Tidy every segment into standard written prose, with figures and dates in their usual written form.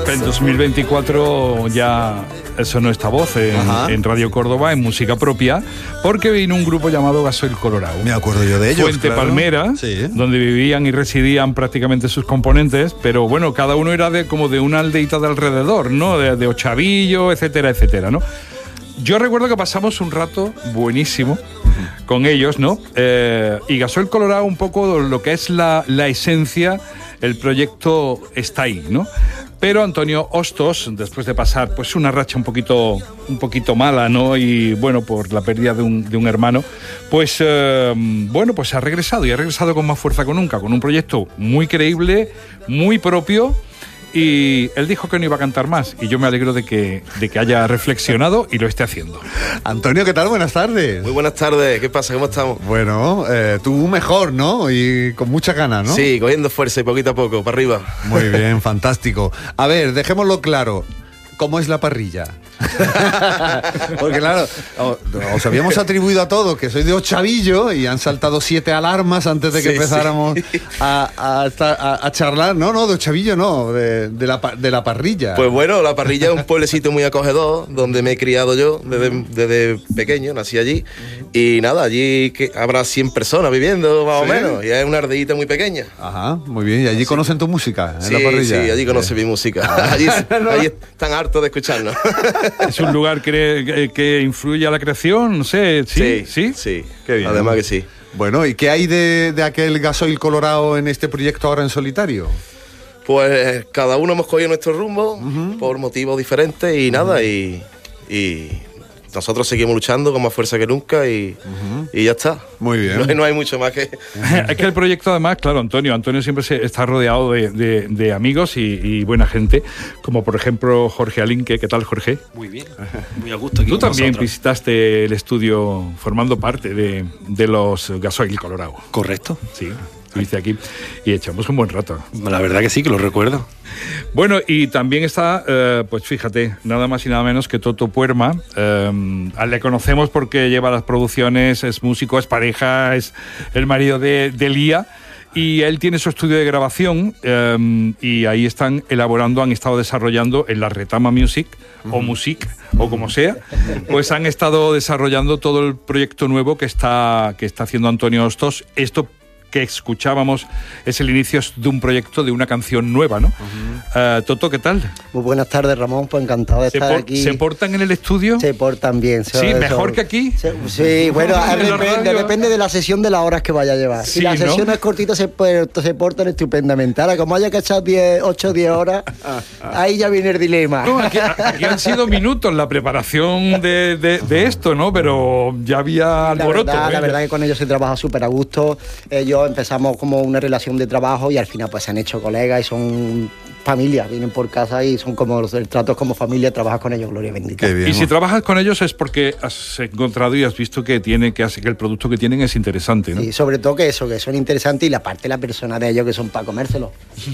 En 2024 ya sonó esta voz en Radio Córdoba, en música propia, porque vino un grupo llamado Gasoil Colorado. Me acuerdo yo de ellos. Fuente claro. Palmera, sí, donde vivían y residían prácticamente sus componentes, pero bueno, cada uno era como de una aldeita de alrededor, ¿no? De Ochavillo, etcétera, etcétera, ¿no? Yo recuerdo que pasamos un rato buenísimo con ellos, ¿no? Y Gasoil Colorado, un poco lo que es la esencia, el proyecto está ahí, ¿no? Pero Antonio Hostos, después de pasar pues una racha un poquito mala, ¿no? Y bueno, por la pérdida de un hermano, pues bueno, pues ha regresado y ha regresado con más fuerza que nunca, con un proyecto muy creíble, muy propio. Y él dijo que no iba a cantar más, y yo me alegro de que haya reflexionado y lo esté haciendo. Antonio, ¿qué tal? Buenas tardes. Muy buenas tardes, ¿qué pasa? ¿Cómo estamos? Bueno, tú mejor, ¿no? Y con mucha ganas, ¿no? Sí, cogiendo fuerza y poquito a poco, para arriba. Muy bien, fantástico. A ver, dejémoslo claro. ¿Cómo es la parrilla? Porque claro, os habíamos atribuido a todos que sois de Ochavillo y han saltado 7 alarmas antes de que empezáramos a charlar. No, de Ochavillo no, de la parrilla. Pues bueno, la parrilla es un pueblecito muy acogedor, donde me he criado yo desde pequeño, nací allí. Y nada, allí habrá 100 personas viviendo más o menos, y es una ardeíta muy pequeña. Ajá, muy bien. ¿Y allí conocen tu música en la parrilla? Sí, allí conocen mi música. Allí están hartos de escucharnos. ¿Es un lugar que influye a la creación? No sé, ¿sí? Qué bien. Además que sí. Bueno, ¿y qué hay de aquel Gasoil Colorado en este proyecto ahora en solitario? Pues cada uno hemos cogido nuestro rumbo por motivos diferentes y nada, y nosotros seguimos luchando con más fuerza que nunca y ya está. Muy bien. No hay mucho más que... Es que el proyecto, además, claro, Antonio siempre está rodeado de amigos y buena gente, como por ejemplo Jorge Alinque. ¿Qué tal, Jorge? Muy bien, muy a gusto aquí. Tú con también vosotros. visitaste el estudio formando parte de los Gasoil Colorado. Correcto. Sí, estuviste aquí y echamos un buen rato. La verdad que sí, que lo recuerdo. Bueno, y también está, pues fíjate, nada más y nada menos que Toto Puerma. Le conocemos porque lleva las producciones, es músico, es pareja, es el marido de Lía. Y él tiene su estudio de grabación y ahí están elaborando, han estado desarrollando en la Retama Music o Music o como sea, pues han estado desarrollando todo el proyecto nuevo que está haciendo Antonio Hostos. Esto que escuchábamos es el inicio de un proyecto, de una canción nueva, ¿no? Toto, ¿qué tal? Muy buenas tardes, Ramón, pues encantado de estar aquí. ¿Se portan en el estudio? Se portan bien. Sí, mejor que aquí. Sí, bueno, depende de la sesión, de las horas que vaya a llevar. Sí, si la sesión ¿no? es cortita, se portan estupendamente. Ahora, como haya que echar 8 o 10 horas, ahí ya viene el dilema. No, aquí han sido minutos la preparación de esto, ¿no? Pero ya había alboroto. La verdad que con ellos se trabaja súper a gusto. Ellos empezamos como una relación de trabajo y al final pues se han hecho colegas y son familia, vienen por casa y son como el trato es como familia, trabajas con ellos, gloria bendita. Qué bien. Y si trabajas con ellos es porque has encontrado y has visto que el producto que tienen es interesante, ¿no? Sí, sobre todo que son interesantes y la parte de la persona de ellos que son para comérselo.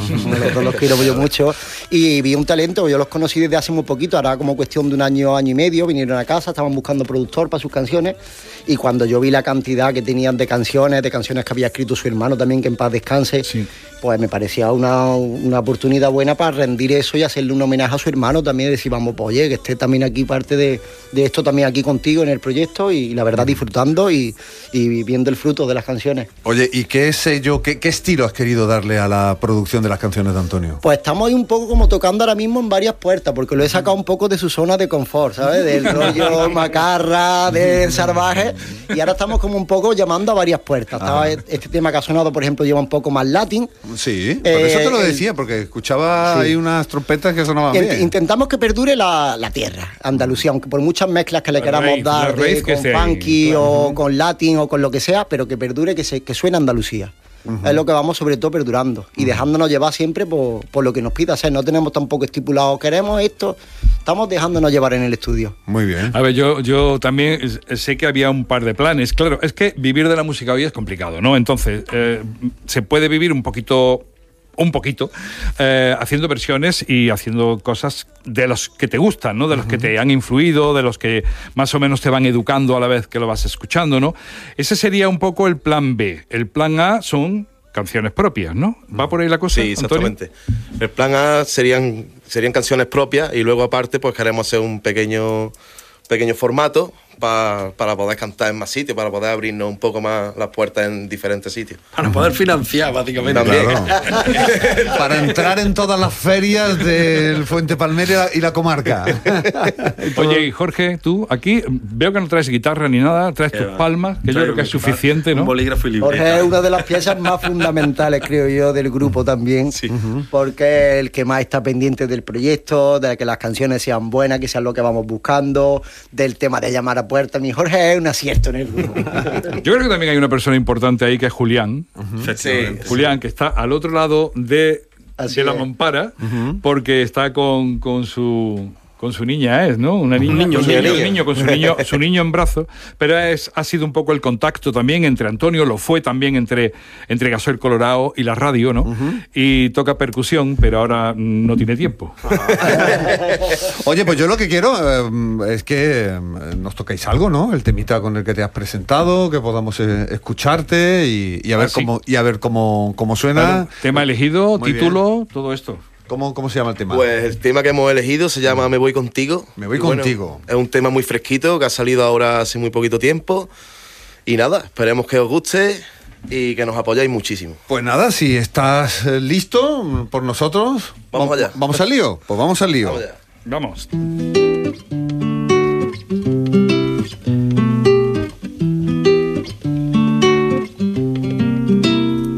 los quiero yo mucho y vi un talento, yo los conocí desde hace muy poquito, ahora como cuestión de un año y medio, vinieron a casa, estaban buscando productor para sus canciones y cuando yo vi la cantidad que tenían de canciones que había escrito su hermano también, que en paz descanse, Sí. Pues me parecía una oportunidad buena para rendir eso y hacerle un homenaje a su hermano también, decir, vamos, pues oye, que esté también aquí parte de esto también aquí contigo en el proyecto y la verdad disfrutando y viendo el fruto de las canciones. Oye, ¿y qué estilo has querido darle a la producción de las canciones de Antonio? Pues estamos ahí un poco como tocando ahora mismo en varias puertas, porque lo he sacado un poco de su zona de confort, ¿sabes? Del rollo macarra, del salvaje, y ahora estamos como un poco llamando a varias puertas. Este tema que ha sonado, por ejemplo, lleva un poco más latín. Sí, por eso te lo decía, porque escuchaba ahí unas trompetas que sonaban bien. Intentamos que perdure la tierra, Andalucía, aunque por muchas mezclas que le queramos dar con funky o con latín o con lo que sea, pero que perdure, que suene Andalucía. Es lo que vamos sobre todo perdurando y dejándonos llevar siempre por lo que nos pida. O sea, no tenemos tampoco estipulado, queremos esto, estamos dejándonos llevar en el estudio. Muy bien. A ver, yo también sé que había un par de planes. Claro, es que vivir de la música hoy es complicado, ¿no? Entonces, se puede vivir un poquito haciendo versiones y haciendo cosas de los que te gustan, ¿no? De los que te han influido, de los que más o menos te van educando a la vez que lo vas escuchando, ¿no? Ese sería un poco el plan B. El plan A son canciones propias, ¿no? ¿Va por ahí la cosa, Sí, exactamente. Antonio? El plan A serían canciones propias y luego aparte pues queremos hacer un pequeño formato para poder cantar en más sitios, para poder abrirnos un poco más las puertas en diferentes sitios. Para poder financiar, básicamente. También. Claro. Para entrar en todas las ferias del Fuente Palmera y la comarca. Oye, y Jorge, tú aquí veo que no traes guitarra ni nada, traes tus palmas, que yo creo que es suficiente, ¿no? Un bolígrafo y libreta. Jorge es una de las piezas más fundamentales, creo yo, del grupo también, Sí. porque es el que más está pendiente del proyecto, de que las canciones sean buenas, que sean lo que vamos buscando, del tema de llamar a puerta. Mi Jorge es un acierto en el grupo. Yo creo que también hay una persona importante ahí que es Julián. Efectivamente. Julián, que está al otro lado de Así la es. mampara, porque está con su niña, ¿no? Una niña, niño, con su niño en brazos, pero ha sido un poco el contacto también entre Antonio, lo fue también entre Gasoil Colorado y la radio, ¿no? Y toca percusión, pero ahora no tiene tiempo. Oye, pues yo lo que quiero es que nos toquéis algo, ¿no? El temita con el que te has presentado, que podamos escucharte y a ver sí. cómo suena. Claro, tema elegido, Muy título, todo esto. ¿Cómo se llama el tema? Pues el tema que hemos elegido se llama Me voy contigo. Me voy Y bueno, contigo. es un tema muy fresquito que ha salido ahora hace muy poquito tiempo. Y nada, esperemos que os guste y que nos apoyáis muchísimo. Pues nada, si estás listo por nosotros, Vamos allá. ¿Vamos al lío? Pues vamos al lío. Vamos allá. Vamos.